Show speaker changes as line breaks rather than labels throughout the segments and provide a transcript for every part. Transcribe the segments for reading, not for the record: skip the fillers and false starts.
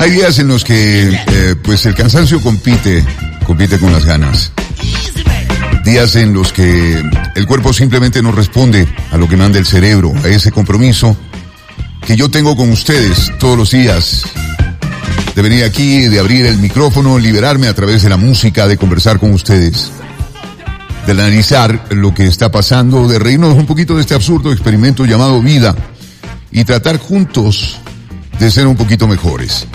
Hay días en los que, pues el cansancio compite con las ganas. Días en los que el cuerpo simplemente no responde a lo que manda el cerebro, a ese compromiso que yo tengo con ustedes todos los días. De venir aquí, de abrir el micrófono, liberarme a través de la música, de conversar con ustedes, de analizar lo que está pasando, de reírnos un poquito de este absurdo experimento llamado vida y tratar juntos de ser un poquito mejores.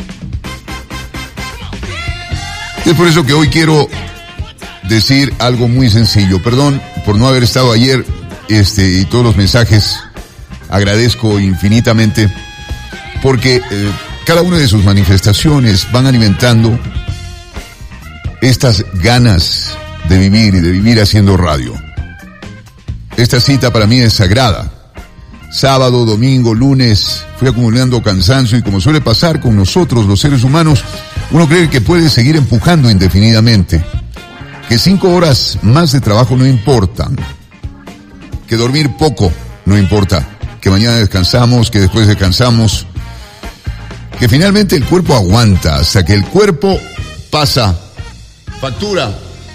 Es por eso que hoy quiero decir algo muy sencillo. Perdón por no haber estado ayer, y todos los mensajes agradezco infinitamente, porque cada una de sus manifestaciones van alimentando estas ganas de vivir y de vivir haciendo radio. Esta cita para mí es sagrada. Sábado, domingo, lunes, fui acumulando cansancio y como suele pasar con nosotros los seres humanos, uno cree que puede seguir empujando indefinidamente, que 5 horas más de trabajo no importan, que dormir poco no importa, que mañana descansamos, que después descansamos, que finalmente el cuerpo aguanta hasta que el cuerpo pasa factura.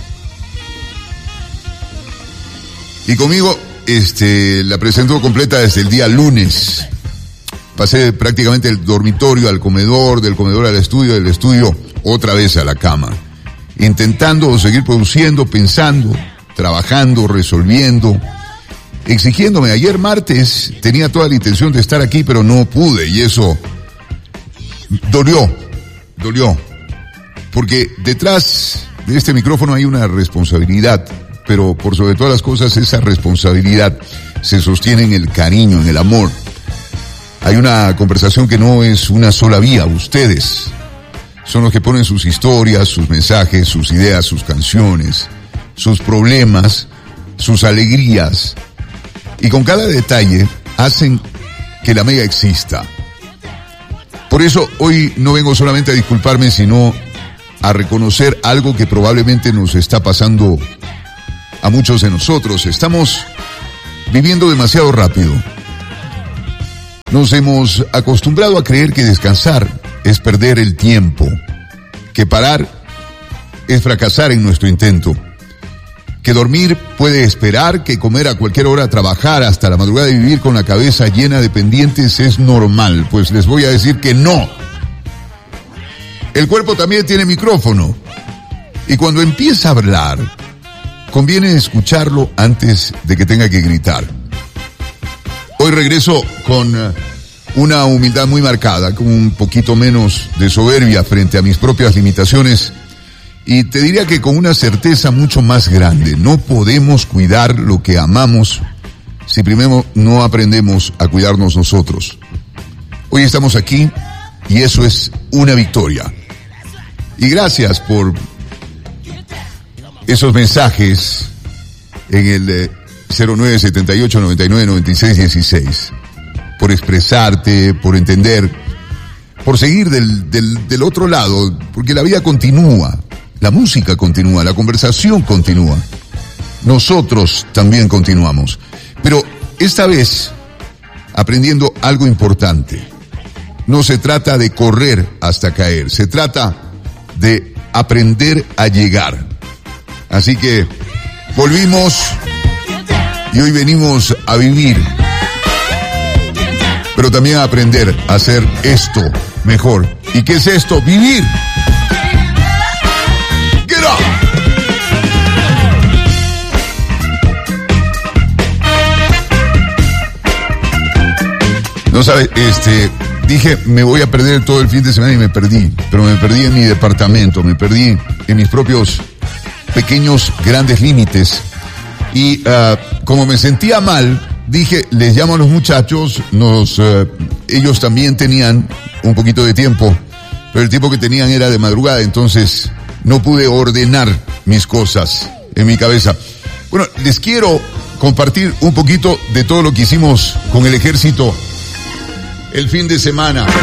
Y conmigo, la presentó completa desde el día lunes. Pasé prácticamente del dormitorio al comedor, del comedor al estudio, del estudio otra vez a la cama. Intentando seguir produciendo, pensando, trabajando, resolviendo, exigiéndome. Ayer martes tenía toda la intención de estar aquí, pero no pude y eso dolió. Porque detrás de este micrófono hay una responsabilidad, pero por sobre todas las cosas esa responsabilidad se sostiene en el cariño, en el amor. Hay una conversación que no es una sola vía. Ustedes son los que ponen sus historias, sus mensajes, sus ideas, sus canciones, sus problemas, sus alegrías. Y con cada detalle hacen que la mega exista. Por eso hoy no vengo solamente a disculparme, sino a reconocer algo que probablemente nos está pasando a muchos de nosotros. Estamos viviendo demasiado rápido. Nos hemos acostumbrado a creer que descansar es perder el tiempo, que parar es fracasar en nuestro intento, que dormir puede esperar, que comer a cualquier hora, trabajar hasta la madrugada y vivir con la cabeza llena de pendientes es normal. Pues les voy a decir que no. El cuerpo también tiene micrófono y cuando empieza a hablar, conviene escucharlo antes de que tenga que gritar. Hoy regreso con una humildad muy marcada, con un poquito menos de soberbia frente a mis propias limitaciones y te diría que con una certeza mucho más grande. No podemos cuidar lo que amamos si primero no aprendemos a cuidarnos nosotros. Hoy estamos aquí y eso es una victoria. Y gracias por esos mensajes en el 0978-999616, por expresarte, por entender, por seguir del otro lado, porque la vida continúa, la música continúa, la conversación continúa, nosotros también continuamos, pero esta vez aprendiendo algo importante. No se trata de correr hasta caer, se trata de aprender a llegar. Así que volvimos y hoy venimos a vivir, pero también a aprender a hacer esto mejor. ¿Y qué es esto? Vivir. Get up. No sabes, dije me voy a perder todo el fin de semana y me perdí, pero me perdí en mi departamento, me perdí en mis propios pequeños grandes límites. Y como me sentía mal, dije, les llamo a los muchachos, ellos también tenían un poquito de tiempo, pero el tiempo que tenían era de madrugada, entonces no pude ordenar mis cosas en mi cabeza. Bueno, les quiero compartir un poquito de todo lo que hicimos con el ejército el fin de semana.